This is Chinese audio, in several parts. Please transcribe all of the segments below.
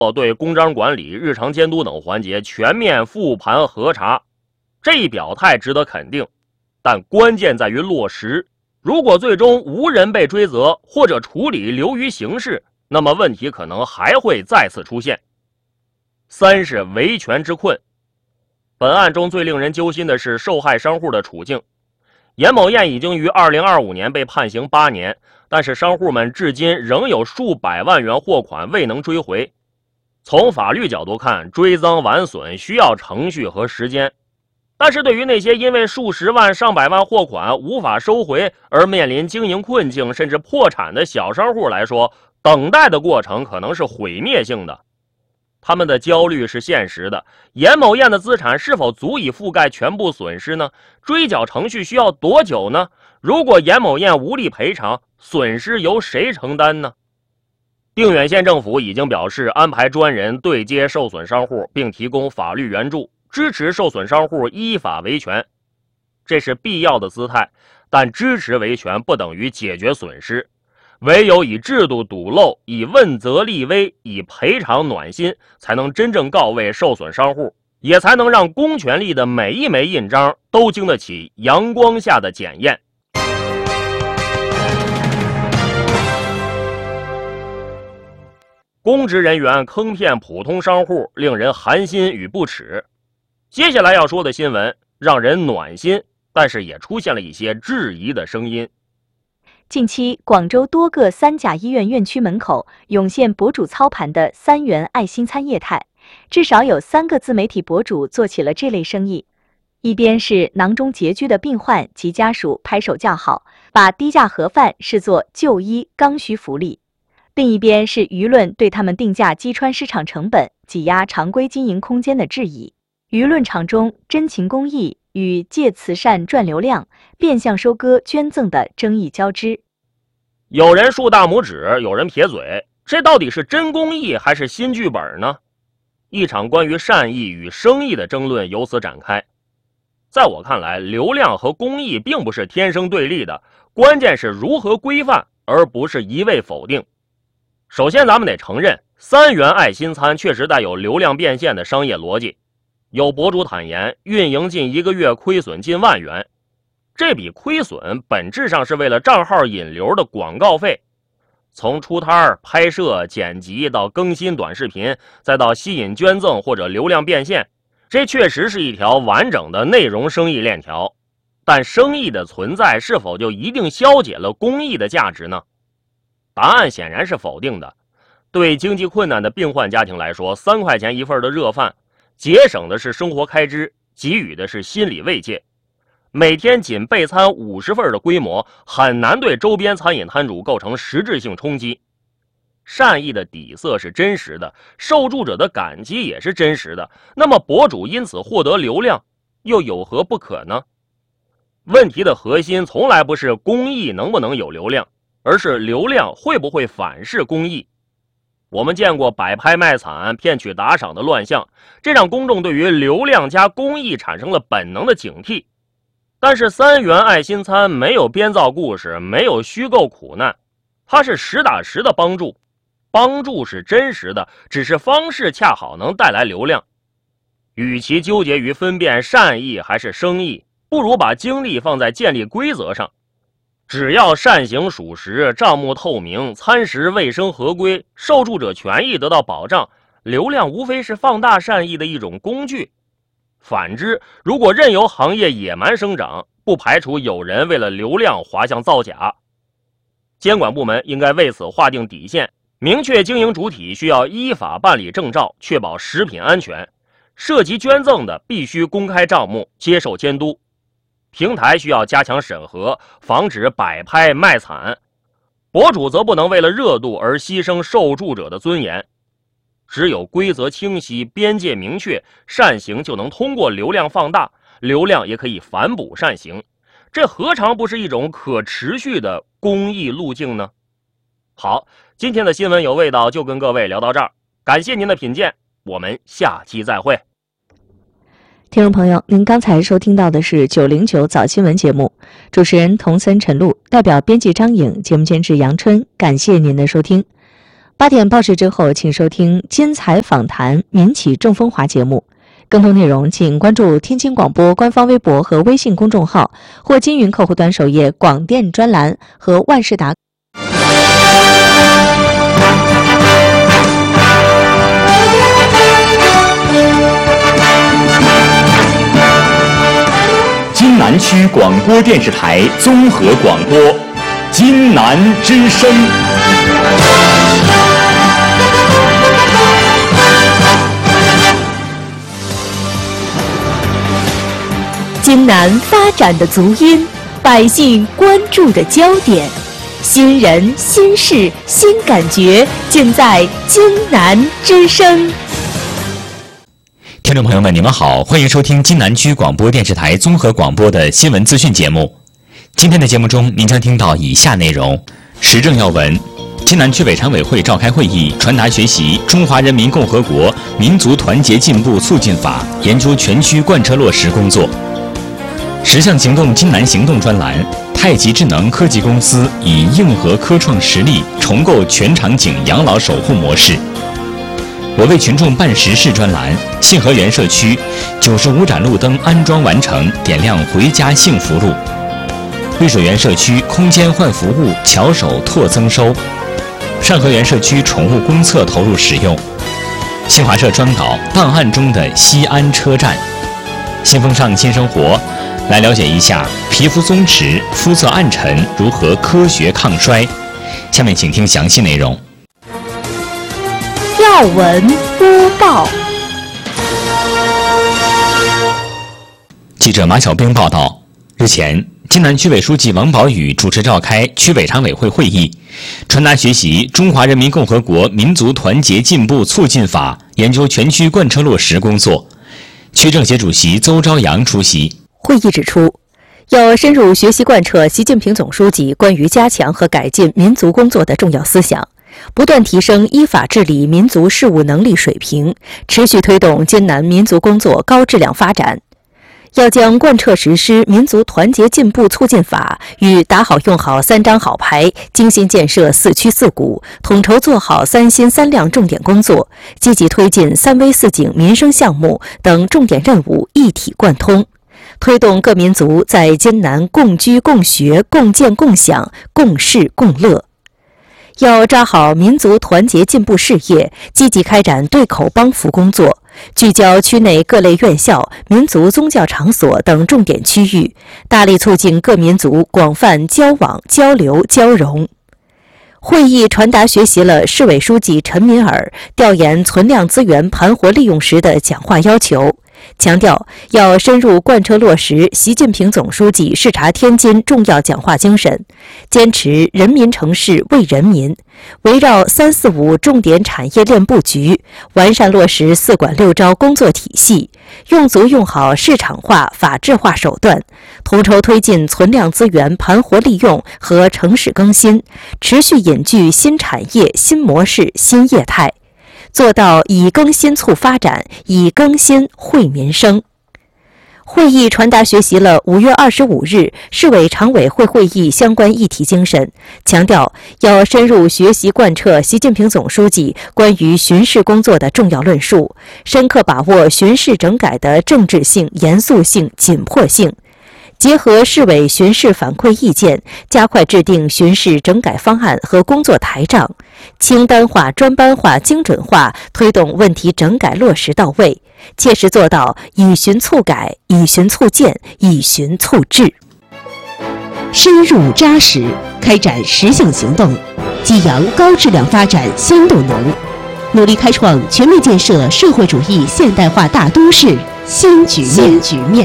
对公章管理、日常监督等环节全面复盘核查。这一表态值得肯定，但关键在于落实。如果最终无人被追责，或者处理流于形式，那么问题可能还会再次出现。三是维权之困。本案中最令人揪心的是受害商户的处境。严某燕已经于2025年被判刑8年，但是商户们至今仍有数百万元货款未能追回。从法律角度看，追赃完损需要程序和时间，但是对于那些因为数十万上百万货款无法收回而面临经营困境甚至破产的小商户来说，等待的过程可能是毁灭性的。他们的焦虑是现实的，严某燕的资产是否足以覆盖全部损失呢？追缴程序需要多久呢？如果严某燕无力赔偿，损失由谁承担呢？定远县政府已经表示安排专人对接受损商户，并提供法律援助，支持受损商户依法维权。这是必要的姿态，但支持维权不等于解决损失。唯有以制度堵漏，以问责立威，以赔偿暖心，才能真正告慰受损商户，也才能让公权力的每一枚印章都经得起阳光下的检验。公职人员坑骗普通商户，令人寒心与不耻。接下来要说的新闻让人暖心，但是也出现了一些质疑的声音。 近期，广州多个3甲医院院区门口涌现博主操盘的3元爱心餐业态，至少有3个自媒体博主做起了这类生意。一边是囊中拮据的病患及家属拍手叫好，把低价盒饭视作就医刚需福利；另一边是舆论对他们定价击穿市场成本、挤压常规经营空间的质疑。舆论场中真情公益与借慈善赚流量、变相收割捐赠的争议交织。 有人竖大拇指，有人撇嘴，这到底是真公益还是新剧本呢？一场关于善意与生意的争论由此展开。在我看来，流量和公益并不是天生对立的，关键是如何规范，而不是一味否定。首先咱们得承认，3元爱心餐确实带有流量变现的商业逻辑。有博主坦言，运营近1个月亏损近万元，这笔亏损本质上是为了账号引流的广告费。从出摊、拍摄、剪辑到更新短视频，再到吸引捐赠或者流量变现，这确实是一条完整的内容生意链条。但生意的存在是否就一定消解了公益的价值呢？答案显然是否定的。对经济困难的病患家庭来说，3块钱一份的热饭，节省的是生活开支，给予的是心理慰藉。每天仅备餐50份的规模，很难对周边餐饮摊主构成实质性冲击。善意的底色是真实的，受助者的感激也是真实的，那么博主因此获得流量，又有何不可呢？问题的核心从来不是公益能不能有流量，而是流量会不会反噬公益。我们见过摆拍卖惨、骗取打赏的乱象，这让公众对于流量加公益产生了本能的警惕。但是3元爱心餐没有编造故事，没有虚构苦难，它是实打实的帮助，帮助是真实的，只是方式恰好能带来流量。与其纠结于分辨善意还是生意，不如把精力放在建立规则上。只要善行属实，账目透明，餐食卫生合规，受助者权益得到保障，流量无非是放大善意的一种工具。反之，如果任由行业野蛮生长，不排除有人为了流量滑向造假。监管部门应该为此划定底线，明确经营主体需要依法办理证照，确保食品安全。涉及捐赠的必须公开账目，接受监督。平台需要加强审核，防止摆拍卖惨。博主则不能为了热度而牺牲受助者的尊严。只有规则清晰，边界明确，善行就能通过流量放大，流量也可以反哺善行。这何尝不是一种可持续的公益路径呢？好，今天的新闻有味道就跟各位聊到这儿，感谢您的品鉴，我们下期再会。 听众朋友，您刚才收听到的是909早新闻节目，主持人童森、陈露，代表编辑张颖，节目监制杨春，感谢您的收听。 8点报时之后，请收听精彩访谈民企正风华节目。更多内容请关注天津广播官方微博和微信公众号，或金云客户端首页广电专栏和万事达。 津南区广播电视台综合广播，津南之声。 津南发展的足音，百姓关注的焦点，新人、新事、新感觉，尽在津南之声。 听众朋友们，你们好，欢迎收听津南区广播电视台综合广播的新闻资讯节目。今天的节目中，您将听到以下内容：时政要闻，津南区委常委会召开会议，传达学习《中华人民共和国民族团结进步促进法》，研究全区贯彻落实工作。10项行动津南行动专栏，太极智能科技公司以硬核科创实力重构全场景养老守护模式。我为群众办实事专栏，信和园社区95盏路灯安装完成，点亮回家幸福路。绿水园社区空间换服务巧手拓增收。上河园社区宠物公厕投入使用。新华社专稿档案中的西安车站。新风尚新生活，来了解一下皮肤松弛、肤色暗沉如何科学抗衰。下面请听详细内容。 要闻播报。 记者马小兵报道，日前，津南区委书记王宝宇主持召开区委常委会会议，传达学习《中华人民共和国民族团结进步促进法》，研究全区贯彻落实工作。区政协主席邹朝阳出席会议，指出，要深入学习贯彻习近平总书记关于加强和改进民族工作的重要思想，不断提升依法治理民族事务能力水平，持续推动津南民族工作高质量发展。要将贯彻实施民族团结进步促进法与打好用好3张好牌，精心建设4区4股，统筹做好3新3亮重点工作，积极推进3危4警民生项目等重点任务一体贯通，推动各民族在津南共居共学共建共享共事共乐。要抓好民族团结进步事业，积极开展对口帮扶工作，聚焦区内各类院校、民族宗教场所等重点区域，大力促进各民族广泛交往、交流、交融。会议传达学习了市委书记陈敏尔调研存量资源盘活利用时的讲话要求，强调要深入贯彻落实习近平总书记视察天津重要讲话精神，坚持人民城市为人民，围绕3、4、5重点产业链布局，完善落实4管6招工作体系，用足用好市场化、法治化手段，统筹推进存量资源盘活利用和城市更新，持续引聚新产业、新模式、新业态，做到以更新促发展，以更新惠民生。会议传达学习了5月25日市委常委会会议相关议题精神，强调要深入学习贯彻习近平总书记关于巡视工作的重要论述，深刻把握巡视整改的政治性、严肃性、紧迫性，结合市委巡视反馈意见，加快制定巡视整改方案和工作台账，清单化、专班化、精准化，推动问题整改落实到位，切实做到以巡促改、以巡促建、以巡促治。 深入扎实，开展10项行动，激扬高质量发展新动能，努力开创全面建设社会主义现代化大都市新局面。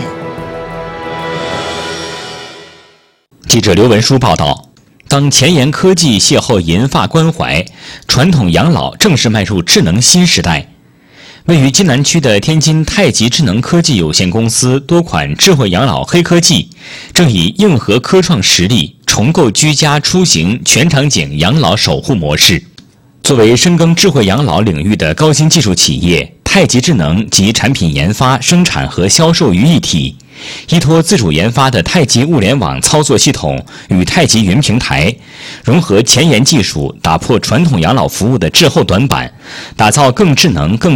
记者刘文书报道，当前沿科技邂逅银发关怀，传统养老正式迈入智能新时代。位于津南区的天津太极智能科技有限公司多款智慧养老黑科技，正以硬核科创实力重构居家出行全场景养老守护模式。作为深耕智慧养老领域的高新技术企业，太极智能集产品研发、生产和销售于一体， 依托自主研发的太极物联网操作系统与太极云平台，融合前沿技术，打破传统养老服务的滞后短板，打造更智能、更